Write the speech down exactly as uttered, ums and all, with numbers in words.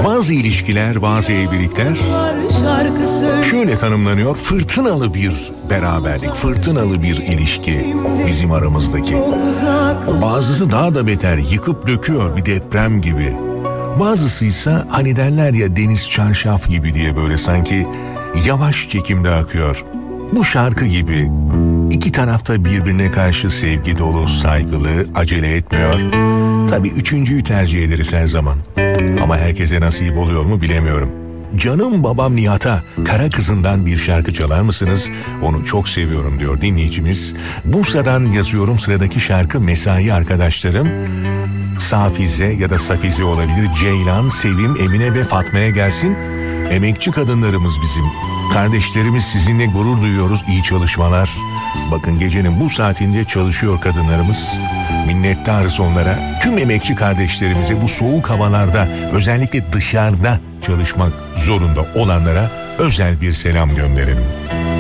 Bazı ilişkiler, bazı evlilikler şöyle tanımlanıyor: fırtınalı bir beraberlik, fırtınalı bir ilişki bizim aramızdaki. Bazısı daha da beter, yıkıp döküyor, bir deprem gibi. Bazısı ise hani derler ya, deniz çarşaf gibi diye, böyle sanki yavaş çekimde akıyor. Bu şarkı gibi iki tarafta birbirine karşı sevgi dolu, saygılı, acele etmiyor. Tabii üçüncüyü tercih ederiz her zaman. Ama herkese nasip oluyor mu bilemiyorum. Canım babam Nihat'a Kara Kızı'ndan bir şarkı çalar mısınız? Onu çok seviyorum diyor dinleyicimiz. Bursa'dan yazıyorum, sıradaki şarkı mesai arkadaşlarım Safize ya da Safize olabilir, Ceylan, Sevim, Emine ve Fatma'ya gelsin. Emekçi kadınlarımız bizim. Kardeşlerimiz, sizinle gurur duyuyoruz. İyi çalışmalar. Bakın gecenin bu saatinde çalışıyor kadınlarımız. Minnettarız onlara. Tüm emekçi kardeşlerimize bu soğuk havalarda, özellikle dışarıda çalışmak zorunda olanlara özel bir selam gönderelim.